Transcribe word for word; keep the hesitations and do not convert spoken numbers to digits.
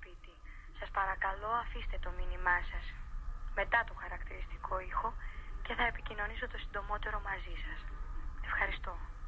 σπίτι. Σας παρακαλώ αφήστε το μήνυμά σας μετά το χαρακτηριστικό ήχο και θα επικοινωνήσω το συντομότερο μαζί σας. Ευχαριστώ.